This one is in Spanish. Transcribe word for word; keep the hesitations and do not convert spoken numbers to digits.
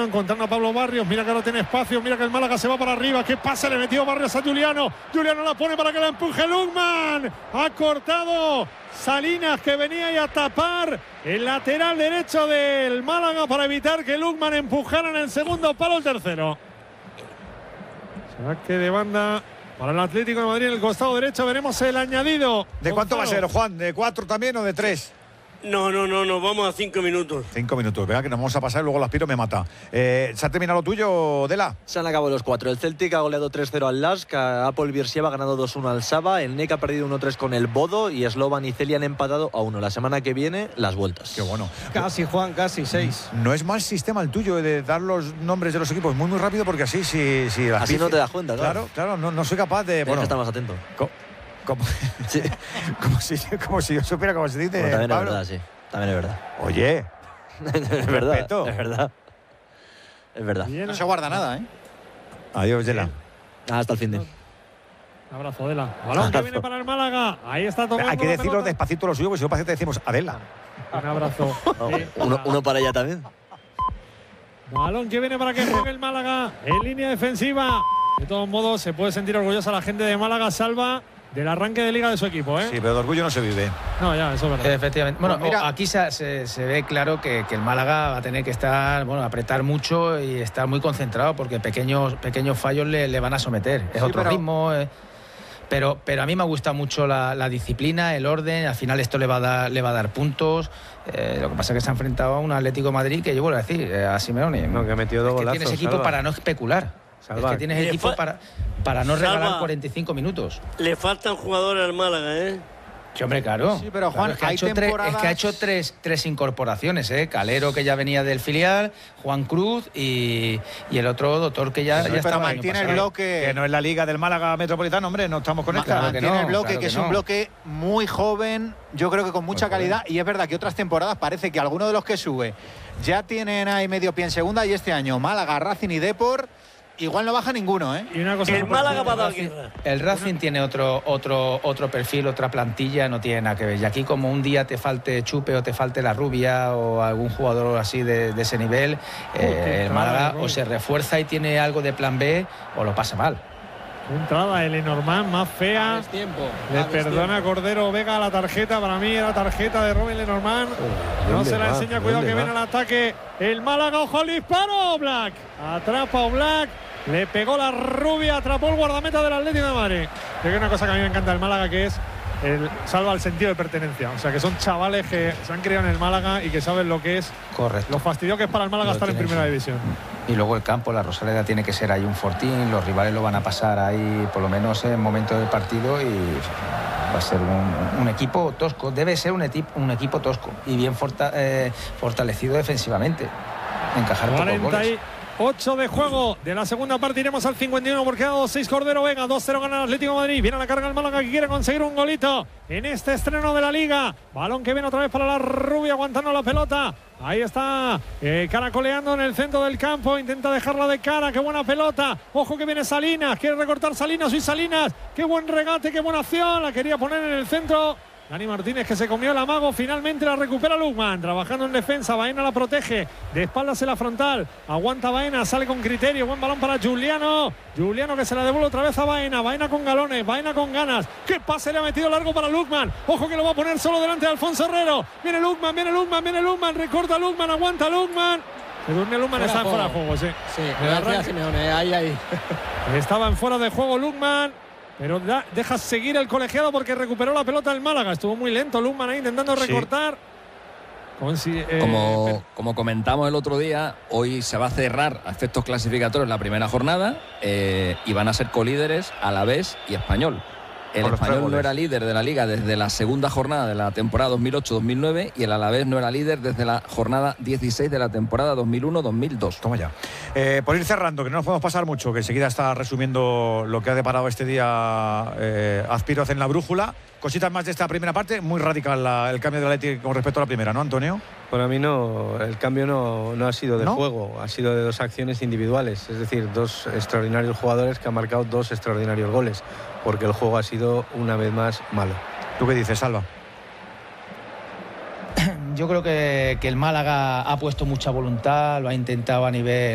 encontrando a Pablo Barrios. Mira que no tiene espacio. Mira que el Málaga se va para arriba. ¿Qué pase le metió Barrios a Juliano? Juliano la pone para que la empuje Lukman. Ha cortado Salinas, que venía ahí a tapar el lateral derecho del Málaga para evitar que Lukman empujara en el segundo palo el tercero. Saque de banda para el Atlético de Madrid en el costado derecho. Veremos el añadido. ¿De cuánto va a ser, Juan? ¿De cuatro también o de tres? No, no, no, nos vamos a cinco minutos. Cinco minutos, vea que nos vamos a pasar y luego el aspiro me mata. Eh, ¿Se ha terminado lo tuyo, Dela? Se han acabado los cuatro. El Celtic ha goleado tres cero al Lask, Apol Beersheva ha ganado dos uno al Saba, el N E C ha perdido uno tres con el Bodo y Slovan y Celia han empatado a uno. La semana que viene, las vueltas. Qué bueno. Casi, Juan, casi, seis. No es mal sistema el tuyo de dar los nombres de los equipos muy, muy rápido, porque así, si, si las Así pifias- no te das cuenta, claro. Claro, claro, no, no soy capaz de. Tienes Bueno, que estar más atento. co- como, Sí. como, si, como si yo supiera cómo se dice. Bueno, también Pablo. es verdad, sí. También es verdad. Oye, es verdad. respeto. Es verdad. Es verdad. Bien. No se guarda nada, ¿eh? adiós, Dela. Ah, hasta el fin de. Un abrazo, Adela. Balón que viene para el Málaga. Ahí está tomando Hay que la decirlo pelota. despacito lo suyo, porque si no parece que decimos Adela. Un abrazo. No, Sí. uno, uno para ella también. Balón que viene para que juegue el Málaga en línea defensiva. De todos modos, se puede sentir orgullosa la gente de Málaga, Salva, del arranque de liga de su equipo, ¿eh? Sí, pero de orgullo no se vive. No, ya, eso es verdad. Efectivamente. Bueno, Pues mira, aquí se, se, se ve claro que, que el Málaga va a tener que estar, bueno, apretar mucho y estar muy concentrado porque pequeños, pequeños fallos le, le van a someter. Es Sí, otro pero- ritmo. eh, pero, pero a mí me gusta mucho la, la disciplina, el orden. Al final esto le va a dar, le va a dar puntos. Eh, lo que pasa es que se ha enfrentado a un Atlético de Madrid que yo vuelvo a decir, eh, a Simeone. No, que ha metido dos es que golazos, tienes equipo Salva. para no especular. Salva. Es que tienes Le equipo fa- para, para no Salva. regalar cuarenta y cinco minutos. Le faltan jugadores al Málaga, ¿eh? Sí, hombre, claro. Sí, pero, Juan, Claro, es, que ha hay hecho tres, temporadas- es que ha hecho tres, tres incorporaciones, ¿eh? Calero, que ya venía del filial, Juan Cruz y, y el otro doctor que ya, Sí, ya pero estaba el año mantiene el pasado. bloque. Que no es la liga del Málaga Metropolitano, hombre, no estamos con Ma- esta. claro que mantiene no, el bloque, claro que, que es un no. bloque muy joven, yo creo que con mucha Muy joven. calidad. Y es verdad que otras temporadas parece que algunos de los que sube ya tienen ahí medio pie en segunda. Y este año Málaga, Racing y Depor, igual no baja ninguno, ¿eh? Y una cosa El muy Málaga va a dar importante. guerra. El Racing tiene otro, otro, otro perfil, otra plantilla, no tiene nada que ver. Y aquí, como un día te falte Chupe o te falte la Rubia o algún jugador así de, de ese nivel, eh, el Málaga o se refuerza y tiene algo de plan B o lo pasa mal. Entrada de Lenormand, más fea. Es tiempo. Le perdona a Cordero Vega la tarjeta. Para mí era tarjeta de Robin Lenormand. No ¿dónde se la va? enseña. Cuidado ¿Dónde que viene va? al ataque el Málaga. Ojo al disparo. Black. Atrapa a Black. Le pegó la Rubia. Atrapó el guardameta del Atlético de Madrid. Creo que hay una cosa que a mí me encanta del Málaga, que es el, salva el sentido de pertenencia. O sea, que son chavales que se han criado en el Málaga y que saben lo que es, Correcto. lo fastidio que es para el Málaga Lo estar en tiene, primera sí. división. Y luego el campo, la Rosaleda tiene que ser ahí un fortín, los rivales lo van a pasar ahí por lo menos en momentos del partido y va a ser un, un equipo tosco, debe ser un, etip- un equipo tosco y bien forta- eh, fortalecido defensivamente. Encajar pocos cuarenta goles. y ocho de juego de la segunda parte. Iremos al cincuenta y uno porque ha dado seis Cordero Vega. dos cero gana el Atlético de Madrid. Viene a la carga el Málaga, que quiere conseguir un golito en este estreno de la Liga. Balón que viene otra vez para la Rubia, aguantando la pelota. Ahí está, eh, caracoleando en el centro del campo. Intenta dejarla de cara. Qué buena pelota. Ojo que viene Salinas. Quiere recortar Salinas. Y Salinas. Qué buen regate, qué buena acción. La quería poner en el centro. Dani Martínez, que se comió el amago, finalmente la recupera Lukman, trabajando en defensa. Baena la protege, de espaldas en la frontal, aguanta Baena, sale con criterio, buen balón para Juliano. Juliano, que se la devuelve otra vez a Baena. Baena con galones, Baena con ganas. ¡Qué pase le ha metido largo para Lukman! Ojo que lo va a poner solo delante de Alfonso Herrero. Viene Lukman, viene Lukman, viene Lukman, recorta Lukman, aguanta Lukman. Se durmió Lukman, está en fuera de juego, sí. Sí, El arranque. Simeone, ahí, ahí. Estaba en fuera de juego Lukman, pero da, deja seguir el colegiado porque recuperó la pelota el Málaga. Estuvo muy lento Lukman ahí intentando recortar. Consi eh, Como, como comentamos el otro día, hoy se va a cerrar a efectos clasificatorios la primera jornada eh, y van a ser colíderes Alavés y Español. El Por los tres Español no goles. era líder de la Liga desde la segunda jornada de la temporada dos mil ocho dos mil nueve y el Alavés no era líder desde la jornada dieciséis de la temporada dos mil uno dos mil dos. Toma ya. Eh, por ir cerrando, que no nos podemos pasar mucho, que enseguida está resumiendo lo que ha deparado este día eh, Azpiroz en la brújula. Cositas más de esta primera parte, muy radical la- el cambio de Atleti con respecto a la primera, ¿no, Antonio? Para mí no, el cambio no, no ha sido de ¿No? juego, ha sido de dos acciones individuales, es decir, dos extraordinarios jugadores que han marcado dos extraordinarios goles, porque el juego ha sido una vez más malo. ¿Tú qué dices, Salva? Yo creo que, que el Málaga ha puesto mucha voluntad, lo ha intentado a nivel